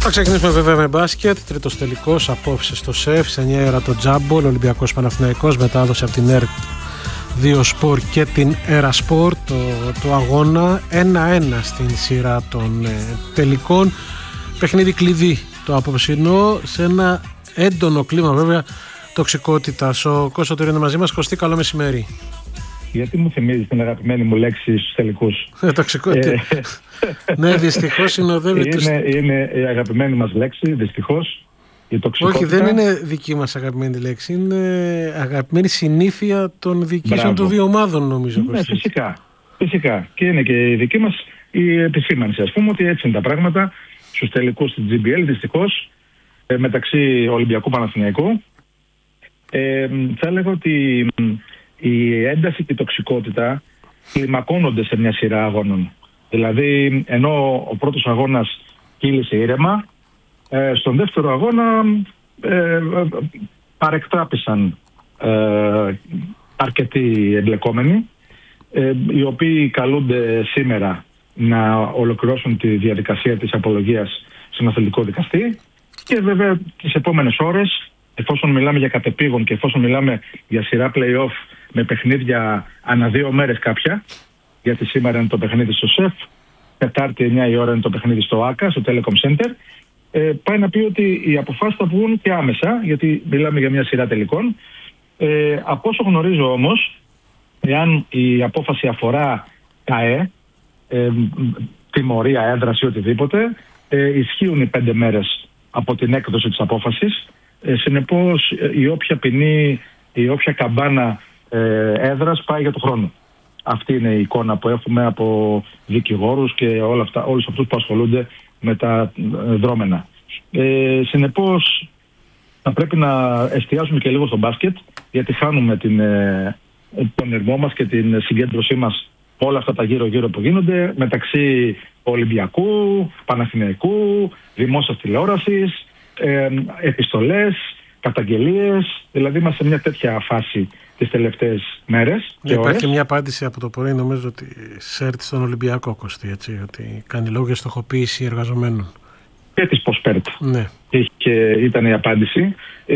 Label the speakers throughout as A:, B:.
A: Θα ξεκινήσουμε βέβαια με μπάσκετ. Τρίτος τελικός απόψε στο ΣΕΦ. Σε 9 ώρα το Τζάμπολ. Ολυμπιακός Παναθηναϊκός. Μετάδοση από την ΕΡΤ 2 Σπορ και την ΕΡΑ Σπορ. Το αγώνα 1-1 στην σειρά των τελικών. Παιχνίδι κλειδί το απόψινό. Σε ένα έντονο κλίμα βέβαια τοξικότητας. Ο Κώστας Τουρίνου είναι μαζί μας. Κωστή, καλό μεσημέρι.
B: Γιατί μου θυμίζει την αγαπημένη μου λέξη στους τελικούς?
A: Τοξικότητα. Ναι, δυστυχώς συνοδεύει.
B: Είναι η αγαπημένη μας λέξη, δυστυχώς. Η τοξικότητα.
A: Όχι, δεν είναι δική μας αγαπημένη λέξη. Είναι αγαπημένη συνήθεια των διοικήσεων των δύο ομάδων, νομίζω.
B: Ναι, φυσικά. Και είναι και η δική μας η επισήμανση. Ας πούμε ότι έτσι είναι τα πράγματα στους τελικούς της GBL, δυστυχώς, μεταξύ Ολυμπιακού Παναθηναϊκού. Θα έλεγα ότι η ένταση και η τοξικότητα κλιμακώνονται σε μια σειρά αγώνων. Δηλαδή, ενώ ο πρώτος αγώνας κύλησε ήρεμα, στον δεύτερο αγώνα παρεκτράπησαν αρκετοί εμπλεκόμενοι, οι οποίοι καλούνται σήμερα να ολοκληρώσουν τη διαδικασία της απολογίας στον αθλητικό δικαστή και βέβαια τις επόμενες ώρες, εφόσον μιλάμε για κατεπήγον και εφόσον μιλάμε για σειρά play-off με παιχνίδια ανά 2 μέρες κάποια, γιατί σήμερα είναι το παιχνίδι στο ΣΕΦ, Τετάρτη 9 η ώρα είναι το παιχνίδι στο ΆΚΑ, στο Telecom Center, πάει να πει ότι οι αποφάσεις θα βγουν και άμεσα, γιατί μιλάμε για μια σειρά τελικών. Από όσο γνωρίζω όμως, εάν η απόφαση αφορά ΚΑΕ, τιμωρία, έδραση, οτιδήποτε, ισχύουν οι 5 μέρες από την έκδοση της απόφασης. Συνεπώς η όποια ποινή, η όποια καμπάνα έδρας πάει για το χρόνο. Αυτή είναι η εικόνα που έχουμε από δικηγόρους και όλους αυτούς που ασχολούνται με τα δρόμενα. Συνεπώς θα πρέπει να εστιάσουμε και λίγο στο μπάσκετ, γιατί χάνουμε τον ερμό μας και την συγκέντρωσή μας όλα αυτά τα γύρω-γύρω που γίνονται μεταξύ Ολυμπιακού, Παναθηναϊκού, δημόσιας τηλεόρασης, επιστολές, καταγγελίες. Δηλαδή είμαστε σε μια τέτοια φάση τις τελευταίες μέρες.
A: Υπάρχει μια απάντηση από το πρωί, νομίζω ότι ΣΕΡΤ στον Ολυμπιακό, Κωστή, έτσι, ότι κάνει λόγο για στοχοποίηση εργαζομένων.
B: Και της ΠΟΣΠΕΡΤ.
A: Ναι.
B: Ήταν η απάντηση.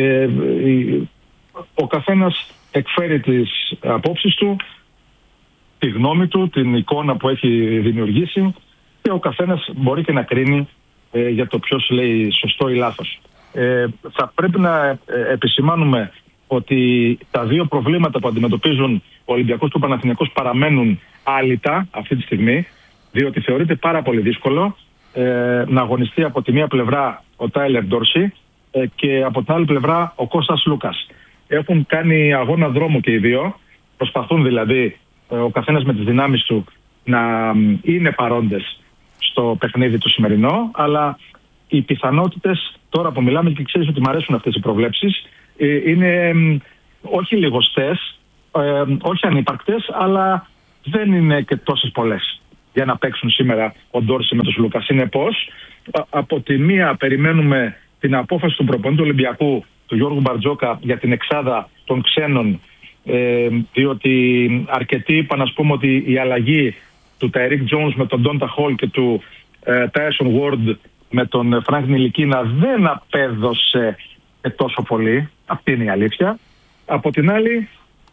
B: Ο καθένας εκφέρει τις απόψεις του, τη γνώμη του, την εικόνα που έχει δημιουργήσει και ο καθένας μπορεί και να κρίνει για το ποιος λέει σωστό ή λάθος. Θα πρέπει να επισημάνουμε ότι τα δύο προβλήματα που αντιμετωπίζουν ο Ολυμπιακός και ο Παναθηναϊκός παραμένουν άλυτα αυτή τη στιγμή, διότι θεωρείται πάρα πολύ δύσκολο να αγωνιστεί από τη μία πλευρά ο Τάιλερ Ντόρσι και από την άλλη πλευρά ο Κώστας Λούκας. Έχουν κάνει αγώνα δρόμου και οι δύο, προσπαθούν δηλαδή ο καθένας με τις δυνάμεις του να είναι παρόντες στο παιχνίδι του σημερινό, αλλά οι πιθανότητες, τώρα που μιλάμε και ξέρεις ότι μου αρέσουν αυτές οι προβλέψεις, είναι όχι λιγοστές, όχι ανύπαρκτες, αλλά δεν είναι και τόσες πολλές για να παίξουν σήμερα ο Ντόρση με τον Λούκα. Συνεπώς, από τη μία περιμένουμε την απόφαση του προπονητή του Ολυμπιακού, του Γιώργου Μπαρτζόκα, για την εξάδα των ξένων, διότι αρκετοί είπαν, ας πούμε, ότι η αλλαγή του Ταϊρίκ Τζόνς με τον Ντόντα Χολ και του Τάισον Ward με τον Φρανκ Νιλικίνα δεν απέδωσε τόσο πολύ. Αυτή είναι η αλήθεια. Από την άλλη,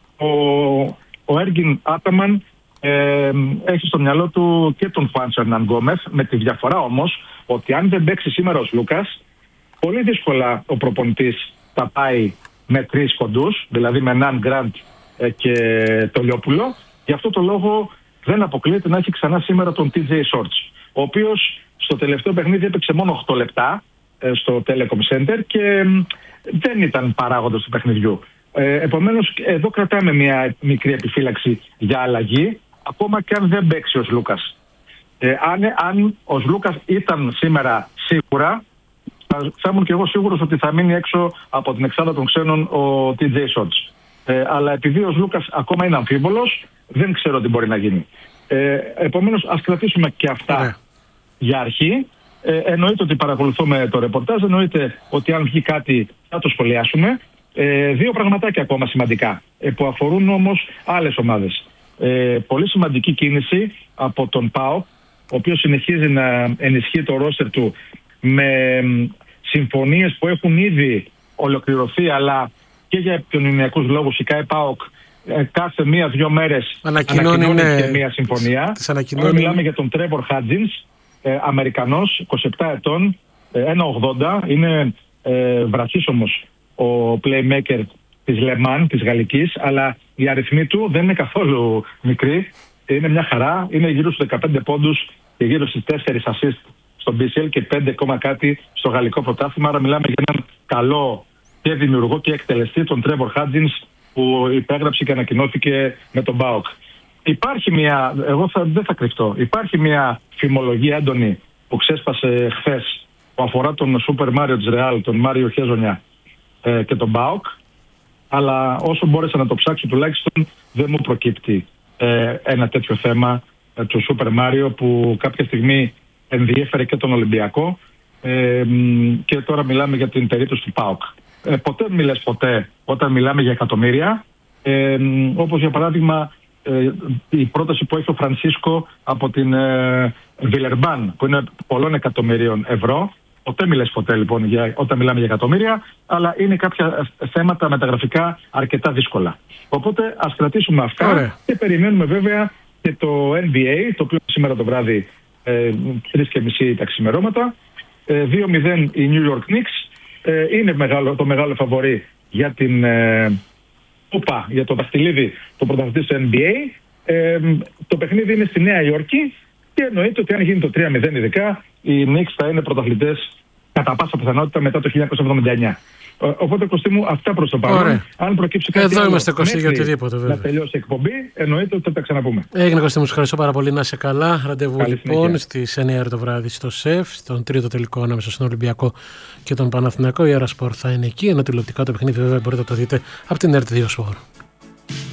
B: ο Έργιν Άταμαν έχει στο μυαλό του και τον Φάντσο Ερναν Γκόμεθ, με τη διαφορά όμως ότι αν δεν παίξει σήμερα ο Λούκας, πολύ δύσκολα ο προπονητής θα πάει με 3 κοντούς, δηλαδή με Ναν Γκραντ και το Λιόπουλο. Γι' αυτό το λόγο δεν αποκλείεται να έχει ξανά σήμερα τον TJ Shorts, ο οποίος στο τελευταίο παιχνίδι έπαιξε μόνο 8 λεπτά στο Telecom Center και δεν ήταν παράγοντας του παιχνιδιού. Επομένως, εδώ κρατάμε μια μικρή επιφύλαξη για αλλαγή, ακόμα και αν δεν παίξει ο Λούκας. Αν ο Λούκας ήταν σήμερα σίγουρα, θα ήμουν και εγώ σίγουρος ότι θα μείνει έξω από την εξάδα των ξένων ο TJ Shorts. Αλλά επειδή ο Λούκας ακόμα είναι αμφίβολος, δεν ξέρω τι μπορεί να γίνει. Επομένως, ας κρατήσουμε και αυτά για αρχή. Εννοείται ότι παρακολουθούμε το ρεπορτάζ, εννοείται ότι αν βγει κάτι θα το σχολιάσουμε. Δύο πραγματάκια ακόμα σημαντικά που αφορούν όμως άλλες ομάδες. Πολύ σημαντική κίνηση από τον ΠΑΟΚ, ο οποίος συνεχίζει να ενισχύει το ρόστερ του με συμφωνίες που έχουν ήδη ολοκληρωθεί, αλλά και για επικοινωνιακούς λόγους η ΚΑΕ ΠΑΟΚ κάθε 1-2 μέρες ανακοινώνει και μία συμφωνία. Τώρα μιλάμε για τον Τρέβορ Χάτζινς, Αμερικανός, 27 ετών, 1,80, είναι βραχίσωμος ο playmaker της Λεμάν, της Γαλλικής, αλλά οι αριθμοί του δεν είναι καθόλου μικροί. Είναι μια χαρά, είναι γύρω στους 15 πόντους και γύρω στις 4 assist στο BCL και 5 κάτι στο γαλλικό πρωτάθλημα. Άρα μιλάμε για έναν καλό και δημιουργό και εκτελεστή, τον Τρέβορ Χάτζινς, που υπέγραψε και ανακοινώθηκε με τον ΠΑΟΚ. Υπάρχει μια, δεν θα κρυφτώ, υπάρχει μια φημολογία έντονη που ξέσπασε χθες που αφορά τον Σούπερ Μάριο της Ρεάλ, τον Μάριο Χέζονια και τον ΠΑΟΚ, αλλά όσο μπόρεσα να το ψάξω τουλάχιστον δεν μου προκύπτει ένα τέτοιο θέμα του Σούπερ Μάριο που κάποια στιγμή ενδιέφερε και τον Ολυμπιακό και τώρα μιλάμε για την περίπτωση του ΠΑΟΚ. Ποτέ μην λες ποτέ όταν μιλάμε για εκατομμύρια, όπως για παράδειγμα η πρόταση που έχει ο Φρανσίσκο από την Βιλερμπάν που είναι πολλών εκατομμυρίων ευρώ. Ποτέ μην λες ποτέ λοιπόν όταν μιλάμε για εκατομμύρια, αλλά είναι κάποια θέματα μεταγραφικά αρκετά δύσκολα. Οπότε ας κρατήσουμε αυτά και περιμένουμε βέβαια και το NBA, το οποίο σήμερα το βράδυ 3:30 τα ξημερώματα. 2-0 η New York Knicks. Είναι το μεγάλο φαβορί για την Ούπα, για το δαχτυλίδι, το πρωταθλητή του NBA. Το παιχνίδι είναι στη Νέα Υόρκη και εννοείται ότι αν γίνει το 3-0 ειδικά, οι Knicks θα είναι πρωταθλητές κατά πάσα πιθανότητα μετά το 1979. Οπότε, Κωστή μου, αυτά προς το παρόν. Αν προκύψει κάτι
A: εδώ είμαστε, Κωστή, για οτιδήποτε, βέβαια.
B: Να τελειώσει η εκπομπή, εννοείται ότι θα τα ξαναπούμε.
A: Έγινε, Κωστή μου, σου ευχαριστώ πάρα πολύ. Να είσαι καλά. Ραντεβού λοιπόν στις 9 το βράδυ στο ΣΕΦ, στον τρίτο τελικό ανάμεσα στον Ολυμπιακό και τον Παναθηναϊκό. Η Αερασπορ θα είναι εκεί. Ενώ τηλεοπτικά το παιχνίδι βέβαια μπορείτε να το δείτε από την RTL2 Sport.